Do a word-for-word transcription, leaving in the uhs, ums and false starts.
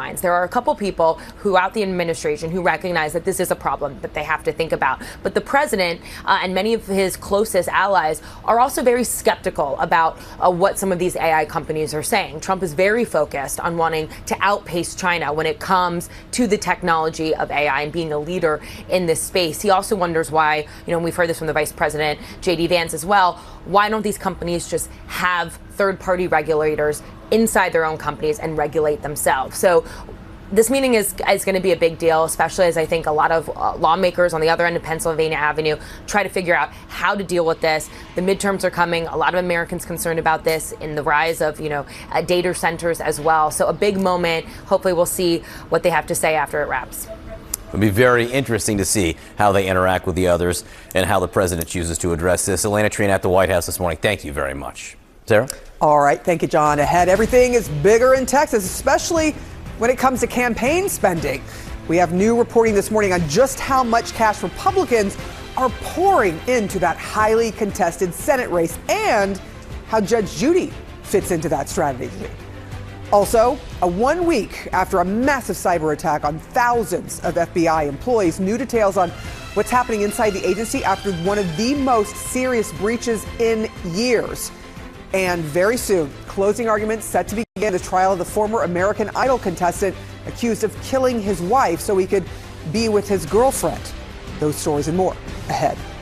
headlines. There are a couple people throughout the administration who recognize that this is a problem that they have to think about. But the president uh, and many of his closest allies are also very skeptical about uh, what some of these A I companies are saying. Trump is very focused on wanting to outpace China when it comes to the technology of A I and being a leader in this space. He also wonders why, you know, we've heard this from the Vice President, J D Vance, as well, why don't these companies just have third-party regulators inside their own companies and regulate themselves? So this meeting is, is going to be a big deal, especially as I think a lot of uh, lawmakers on the other end of Pennsylvania Avenue try to figure out how to deal with this. The midterms are coming. A lot of Americans concerned about this in the rise of, you know, uh, data centers as well. So a big moment. Hopefully we'll see what they have to say after it wraps. It'll be very interesting to see how they interact with the others and how the president chooses to address this. Elena Trina at the White House this morning. Thank you very much. Sarah? All right. Thank you, John. Ahead, everything is bigger in Texas, especially when it comes to campaign spending. We have new reporting this morning on just how much cash Republicans are pouring into that highly contested Senate race and how Judge Judy fits into that strategy. Also, a one week after a massive cyber attack on thousands of F B I employees, new details on what's happening inside the agency after one of the most serious breaches in years. And very soon, closing arguments set to begin the trial of the former American Idol contestant accused of killing his wife so he could be with his girlfriend. Those stories and more ahead.